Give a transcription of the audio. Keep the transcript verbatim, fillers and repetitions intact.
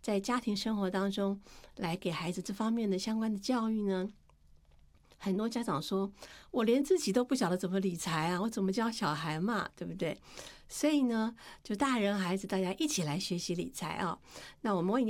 在家庭生活当中来给孩子这方面的相关的教育呢？很多家长说，我连自己都不晓得怎么理财啊，我怎么教小孩嘛，对不对？所以呢，就大人孩子大家一起来学习理财啊。那我们为